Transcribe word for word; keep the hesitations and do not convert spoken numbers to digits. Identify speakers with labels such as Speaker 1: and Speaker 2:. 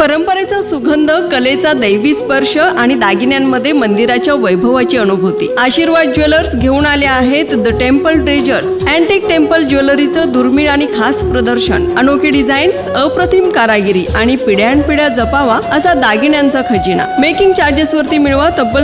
Speaker 1: परंपरेचा सुगंध, कलेचा दैवी स्पर्श आणि दागिन्यांमध्ये मंदिराच्या वैभवाची अनुभूती. आशीर्वाद ज्वेलर्स घेऊन आले आहेत the temple treasures. Antique temple ज्वेलरीचं दुर्मिळ आणि खास प्रदर्शन, अनोखी डिझाईन्स, अप्रतिम कारागिरी आणि पिढ्यानपिढ्या जपावा असा दागिन्यांचा खजिना. मेकिंग चार्जेस वरती मिळवा तब्बल